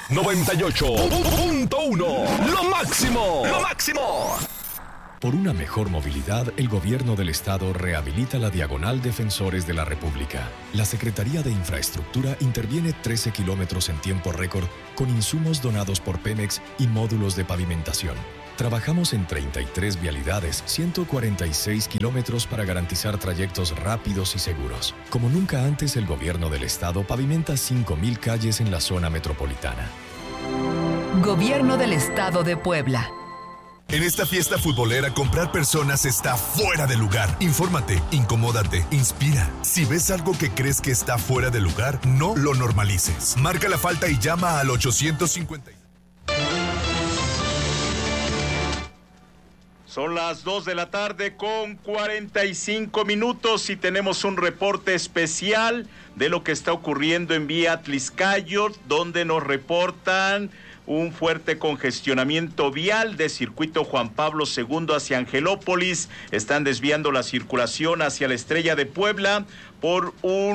98.1. Lo máximo. Lo máximo. Por una mejor movilidad, el Gobierno del Estado rehabilita la Diagonal Defensores de la República. La Secretaría de Infraestructura interviene 13 kilómetros en tiempo récord con insumos donados por Pemex y módulos de pavimentación. Trabajamos en 33 vialidades, 146 kilómetros para garantizar trayectos rápidos y seguros. Como nunca antes, el Gobierno del Estado pavimenta 5,000 calles en la zona metropolitana. Gobierno del Estado de Puebla. En esta fiesta futbolera, comprar personas está fuera de lugar. Infórmate, incomódate, inspira. Si ves algo que crees que está fuera de lugar, no lo normalices. Marca la falta y llama al 850. Son las 2 de la tarde con 45 minutos y tenemos un reporte especial de lo que está ocurriendo en vía Atlixcáyotl, donde nos reportan un fuerte congestionamiento vial de circuito Juan Pablo II hacia Angelópolis. Están desviando la circulación hacia la Estrella de Puebla por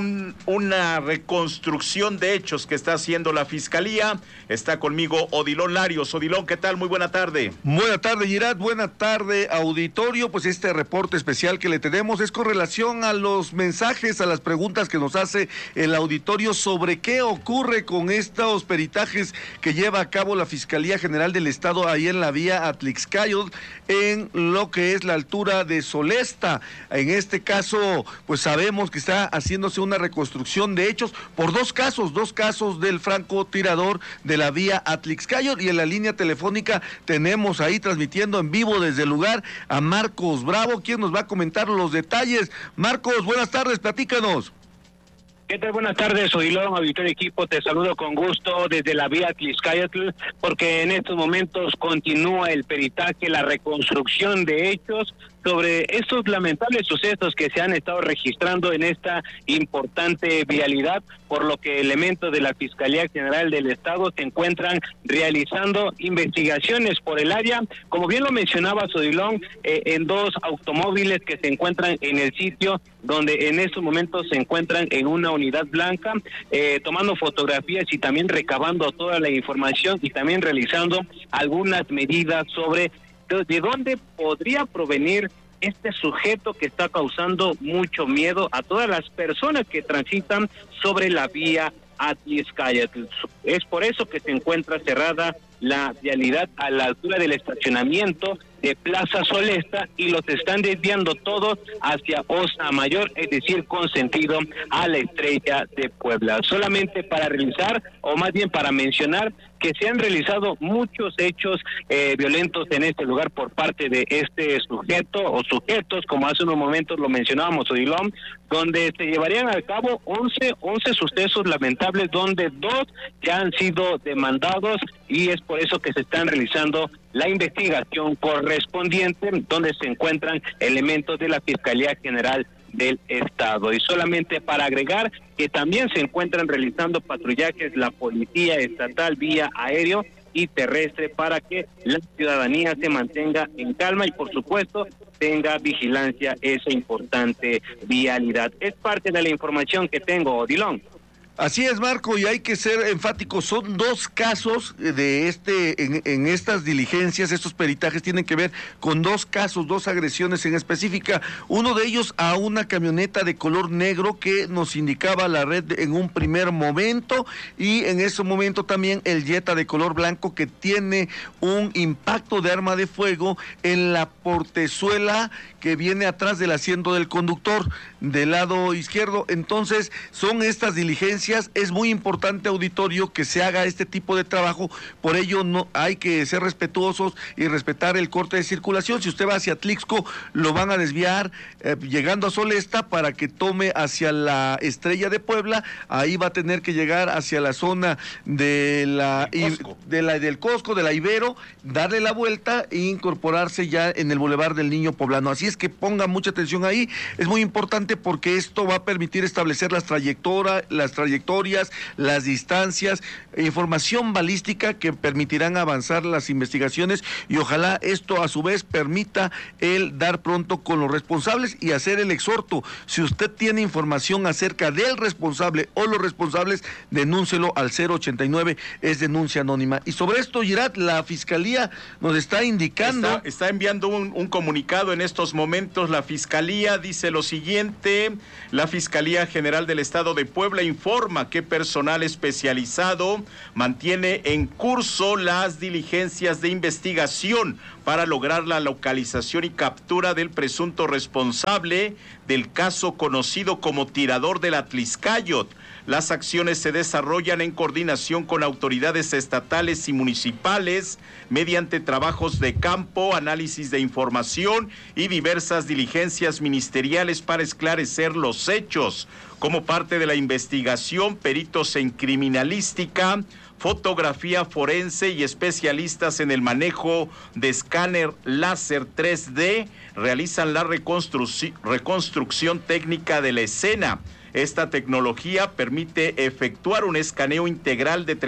una reconstrucción de hechos que está haciendo la Fiscalía. Está conmigo Odilon Larios. Odilon, ¿qué tal? Muy buena tarde. Buena tarde, Girat. Buena tarde, auditorio. Pues este reporte especial que le tenemos es con relación a los mensajes, a las preguntas que nos hace el auditorio sobre qué ocurre con estos peritajes que lleva a cabo la Fiscalía General del Estado ahí en la vía Atlixcáyotl, en lo que es la altura de Solesta. En este caso, pues sabemos que está haciéndose una reconstrucción de hechos por dos casos del francotirador de la vía Atlixcáyotl, y en la línea telefónica tenemos ahí transmitiendo en vivo desde el lugar a Marcos Bravo, quien nos va a comentar los detalles. Marcos, buenas tardes, platícanos. ¿Qué tal? Buenas tardes, Odilon, auditorio equipo, te saludo con gusto desde la vía Atlixcáyotl, porque en estos momentos continúa el peritaje, la reconstrucción de hechos sobre estos lamentables sucesos que se han estado registrando en esta importante vialidad, por lo que elementos de la Fiscalía General del Estado se encuentran realizando investigaciones por el área, como bien lo mencionaba Odilon, en dos automóviles que se encuentran en el sitio, donde en estos momentos se encuentran en una unidad blanca, tomando fotografías y también recabando toda la información y también realizando algunas medidas sobre de dónde podría provenir este sujeto que está causando mucho miedo a todas las personas que transitan sobre la vía Atlixcáyotl. Es por eso que se encuentra cerrada la vialidad a la altura del estacionamiento de Plaza Solesta y los están desviando todos hacia Osa Mayor, es decir, con sentido a la Estrella de Puebla. Solamente para realizar, o más bien para mencionar, que se han realizado muchos hechos violentos en este lugar por parte de este sujeto o sujetos, como hace unos momentos lo mencionábamos, Odilon, donde se llevarían a cabo 11 sucesos lamentables, donde 2 ya han sido demandados, y es por eso que se están realizando la investigación correspondiente, donde se encuentran elementos de la Fiscalía General del Estado. Y solamente para agregar que también se encuentran realizando patrullajes la Policía Estatal vía aéreo y terrestre para que la ciudadanía se mantenga en calma y por supuesto tenga vigilancia esa importante vialidad. Es parte de la información que tengo, Odilon. Así es, Marco, y hay que ser enfáticos. Son dos casos de en estas diligencias, estos peritajes tienen que ver con dos casos, dos agresiones en específica. Uno de ellos a una camioneta de color negro que nos indicaba la red en un primer momento, y en ese momento también el Jetta de color blanco que tiene un impacto de arma de fuego en la portezuela que viene atrás del asiento del conductor del lado izquierdo. Entonces son estas diligencias. Es muy importante, auditorio, que se haga este tipo de trabajo. Por ello no hay que ser respetuosos y respetar el corte de circulación. Si usted va hacia Atlixco, lo van a desviar llegando a Solesta para que tome hacia la Estrella de Puebla. Ahí va a tener que llegar hacia la zona de del Costco, de la Ibero, darle la vuelta e incorporarse ya en el Boulevard del Niño Poblano. Así es que ponga mucha atención ahí. Es muy importante porque esto va a permitir establecer las trayectorias trayectorias, las distancias, información balística que permitirán avanzar las investigaciones y ojalá esto a su vez permita el dar pronto con los responsables y hacer el exhorto. Si usted tiene información acerca del responsable o los responsables, denúncielo al 089, es denuncia anónima. Y sobre esto, Girat, la Fiscalía nos está indicando... Está enviando un comunicado en estos momentos. La Fiscalía dice lo siguiente: la Fiscalía General del Estado de Puebla informa que personal especializado mantiene en curso las diligencias de investigación para lograr la localización y captura del presunto responsable del caso conocido como Tirador del Atliscayot. Las acciones se desarrollan en coordinación con autoridades estatales y municipales mediante trabajos de campo, análisis de información y diversas diligencias ministeriales para esclarecer los hechos. Como parte de la investigación, peritos en criminalística, fotografía forense y especialistas en el manejo de escáner láser 3D realizan la reconstrucción técnica de la escena. Esta tecnología permite efectuar un escaneo integral de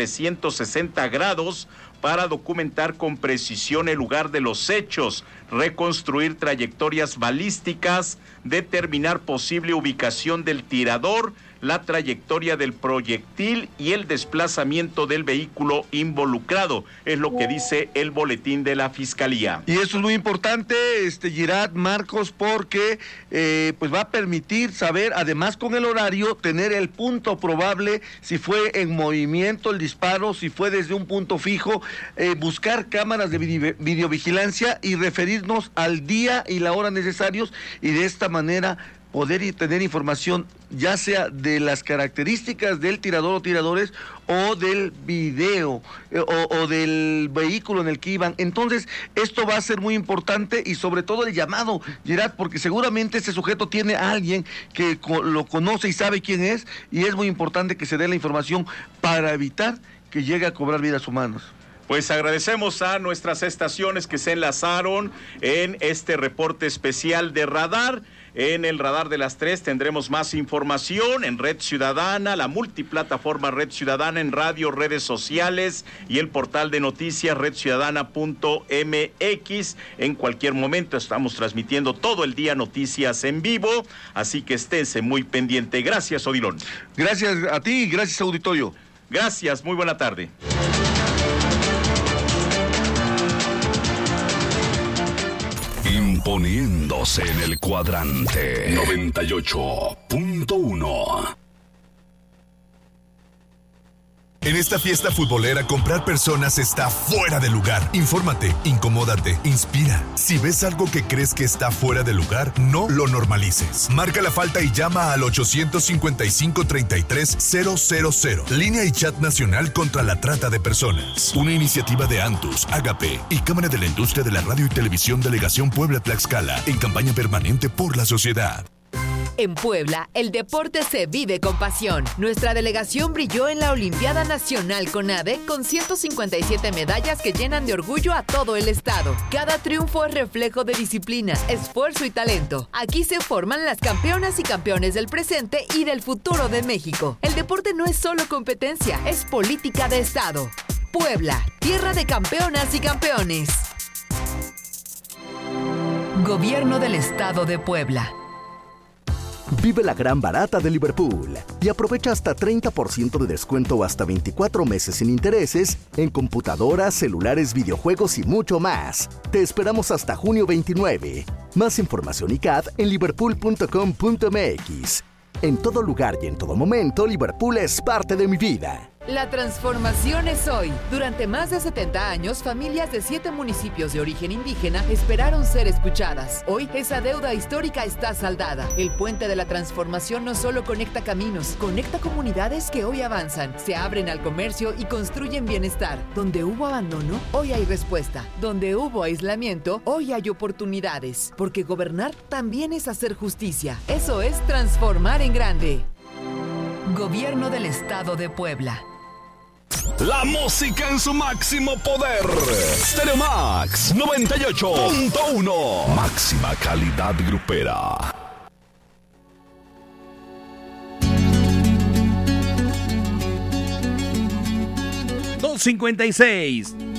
360 grados para documentar con precisión el lugar de los hechos, reconstruir trayectorias balísticas, determinar posible ubicación del tirador, la trayectoria del proyectil y el desplazamiento del vehículo involucrado, es lo que dice el boletín de la Fiscalía. Y eso es muy importante, Girat, Marcos, porque pues va a permitir saber, además con el horario, tener el punto probable, si fue en movimiento el disparo, si fue desde un punto fijo, buscar cámaras de videovigilancia y referirnos al día y la hora necesarios, y de esta manera poder tener información ya sea de las características del tirador o tiradores o del video o del vehículo en el que iban. Entonces esto va a ser muy importante y sobre todo el llamado, Gerard, porque seguramente ese sujeto tiene a alguien que lo conoce y sabe quién es, y es muy importante que se dé la información para evitar que llegue a cobrar vidas humanas. Pues agradecemos a nuestras estaciones que se enlazaron en este reporte especial de Radar. En el Radar de las 3 tendremos más información en Red Ciudadana, la multiplataforma Red Ciudadana, en radio, redes sociales y el portal de noticias redciudadana.mx. En cualquier momento estamos transmitiendo todo el día noticias en vivo, así que esténse muy pendiente. Gracias, Odilon. Gracias a ti y gracias, auditorio. Gracias, muy buena tarde. Imponiéndose en el cuadrante 98.1. En esta fiesta futbolera, comprar personas está fuera de lugar. Infórmate, incomódate, inspira. Si ves algo que crees que está fuera de lugar, no lo normalices. Marca la falta y llama al 855-33-000. Línea y chat nacional contra la trata de personas. Una iniciativa de Antus, Agape y Cámara de la Industria de la Radio y Televisión Delegación Puebla-Tlaxcala, en campaña permanente por la sociedad. En Puebla, el deporte se vive con pasión. Nuestra delegación brilló en la Olimpiada Nacional CONADE con 157 medallas que llenan de orgullo a todo el estado. Cada triunfo es reflejo de disciplina, esfuerzo y talento. Aquí se forman las campeonas y campeones del presente y del futuro de México. El deporte no es solo competencia, es política de estado. Puebla, tierra de campeonas y campeones. Gobierno del Estado de Puebla. Vive la gran barata de Liverpool y aprovecha hasta 30% de descuento o hasta 24 meses sin intereses en computadoras, celulares, videojuegos y mucho más. Te esperamos hasta junio 29. Más información y CAD en liverpool.com.mx. En todo lugar y en todo momento, Liverpool es parte de mi vida. La transformación es hoy. Durante más de 70 años, familias de 7 municipios de origen indígena esperaron ser escuchadas. Hoy, esa deuda histórica está saldada. El puente de la transformación no solo conecta caminos, conecta comunidades que hoy avanzan, se abren al comercio y construyen bienestar. Donde hubo abandono, hoy hay respuesta. Donde hubo aislamiento, hoy hay oportunidades. Porque gobernar también es hacer justicia. Eso es transformar en grande. Gobierno del Estado de Puebla. La música en su máximo poder. Stereo Max 98.1. Máxima calidad grupera. 256.